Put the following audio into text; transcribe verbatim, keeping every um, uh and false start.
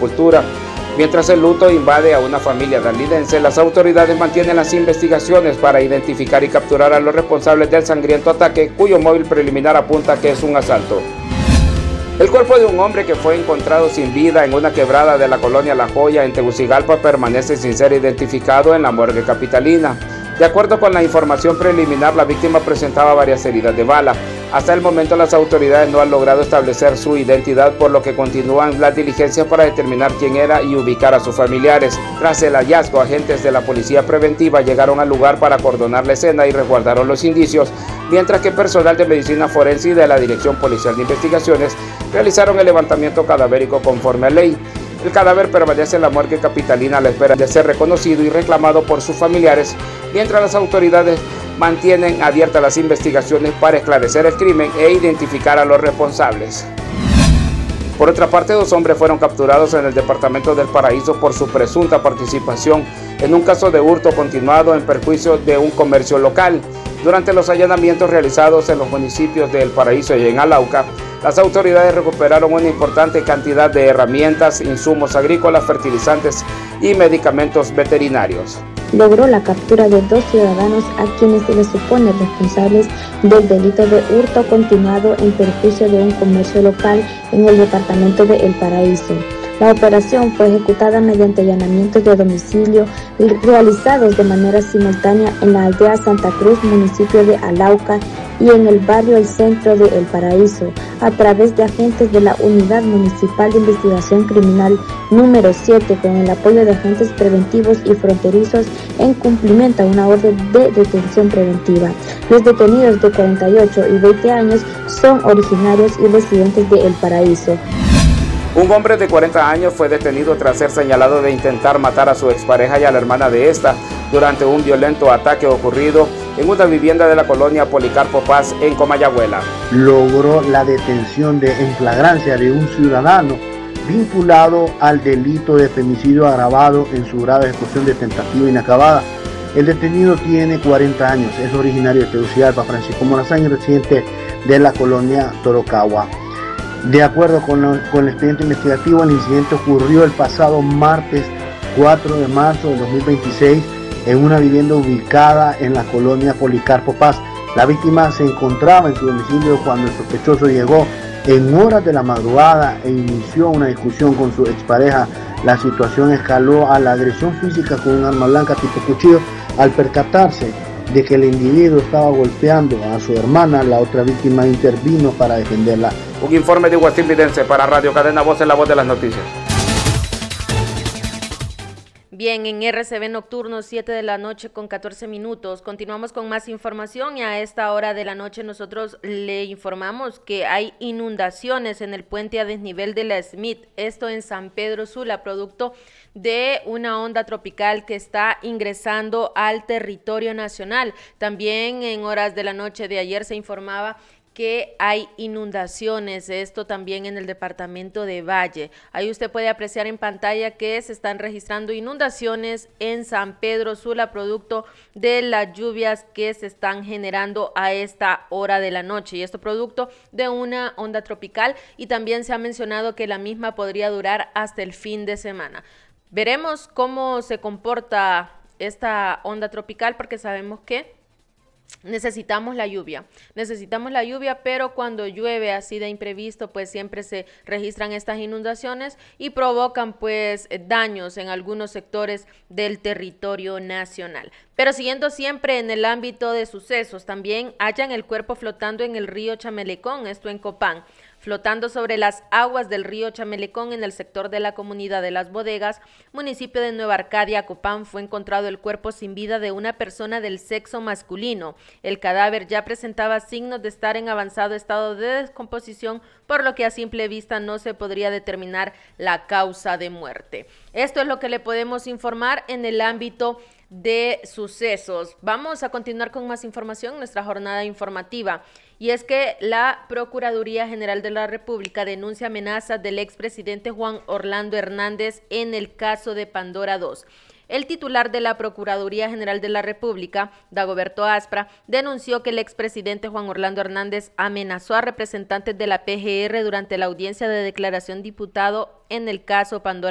Agricultura. Mientras el luto invade a una familia darlidense, las autoridades mantienen las investigaciones para identificar y capturar a los responsables del sangriento ataque, cuyo móvil preliminar apunta que es un asalto. El cuerpo de un hombre que fue encontrado sin vida en una quebrada de la colonia La Joya en Tegucigalpa permanece sin ser identificado en la morgue capitalina. De acuerdo con la información preliminar, la víctima presentaba varias heridas de bala. Hasta el momento las autoridades no han logrado establecer su identidad, por lo que continúan las diligencias para determinar quién era y ubicar a sus familiares. Tras el hallazgo, agentes de la policía preventiva llegaron al lugar para acordonar la escena y resguardaron los indicios, mientras que personal de medicina forense y de la Dirección Policial de Investigaciones realizaron el levantamiento cadavérico conforme a ley. El cadáver permanece en la morgue capitalina a la espera de ser reconocido y reclamado por sus familiares, mientras las autoridades mantienen abiertas las investigaciones para esclarecer el crimen e identificar a los responsables. Por otra parte, dos hombres fueron capturados en el departamento del Paraíso por su presunta participación en un caso de hurto continuado en perjuicio de un comercio local. Durante los allanamientos realizados en los municipios de El Paraíso y en Alauca, las autoridades recuperaron una importante cantidad de herramientas, insumos agrícolas, fertilizantes y medicamentos veterinarios. Logró la captura de dos ciudadanos a quienes se les supone responsables del delito de hurto continuado en perjuicio de un comercio local en el departamento de El Paraíso. La operación fue ejecutada mediante allanamientos de domicilio realizados de manera simultánea en la aldea Santa Cruz, municipio de Alauca, y en el barrio El Centro de El Paraíso, a través de agentes de la Unidad Municipal de Investigación Criminal número siete, con el apoyo de agentes preventivos y fronterizos en cumplimiento a una orden de detención preventiva. Los detenidos de cuarenta y ocho y veinte años son originarios y residentes de El Paraíso. Un hombre de cuarenta años fue detenido tras ser señalado de intentar matar a su expareja y a la hermana de esta durante un violento ataque ocurrido en una vivienda de la colonia Policarpo Paz en Comayagüela. Logró la detención de, en flagrancia de un ciudadano vinculado al delito de femicidio agravado en su grave ejecución de tentativa inacabada. El detenido tiene cuarenta años, es originario de Tegucigalpa, Francisco Morazán, y residente de la colonia Torocagua. De acuerdo con, lo, con el expediente investigativo, el incidente ocurrió el pasado martes cuatro de marzo de dos mil veintiséis en una vivienda ubicada en la colonia Policarpo Paz. La víctima se encontraba en su domicilio cuando el sospechoso llegó en horas de la madrugada e inició una discusión con su expareja. La situación escaló a la agresión física con un arma blanca tipo cuchillo. Al percatarse de que el individuo estaba golpeando a su hermana, la otra víctima intervino para defenderla. Un informe de Huastín Vidense para Radio Cadena Voz, en la voz de las noticias. Bien, en R C B Nocturno, siete de la noche con catorce minutos. Continuamos con más información y a esta hora de la noche nosotros le informamos que hay inundaciones en el puente a desnivel de la Smith, esto en San Pedro Sula, producto de una onda tropical que está ingresando al territorio nacional. También en horas de la noche de ayer se informaba que hay inundaciones, esto también en el departamento de Valle. Ahí usted puede apreciar en pantalla que se están registrando inundaciones en San Pedro Sula, producto de las lluvias que se están generando a esta hora de la noche, y esto producto de una onda tropical, y también se ha mencionado que la misma podría durar hasta el fin de semana. Veremos cómo se comporta esta onda tropical, porque sabemos que necesitamos la lluvia, necesitamos la lluvia, pero cuando llueve así de imprevisto, pues siempre se registran estas inundaciones y provocan pues daños en algunos sectores del territorio nacional. Pero siguiendo siempre en el ámbito de sucesos, también hallan el cuerpo flotando en el río Chamelecón, esto en Copán. Flotando sobre las aguas del río Chamelecón en el sector de la comunidad de Las Bodegas, municipio de Nueva Arcadia, Copán, fue encontrado el cuerpo sin vida de una persona del sexo masculino. El cadáver ya presentaba signos de estar en avanzado estado de descomposición, por lo que a simple vista no se podría determinar la causa de muerte. Esto es lo que le podemos informar en el ámbito de sucesos. Vamos a continuar con más información en nuestra jornada informativa. Y es que la Procuraduría General de la República denuncia amenazas del expresidente Juan Orlando Hernández en el caso de Pandora dos. El titular de la Procuraduría General de la República, Dagoberto Aspra, denunció que el expresidente Juan Orlando Hernández amenazó a representantes de la P G R durante la audiencia de declaración diputado en el caso Pandora.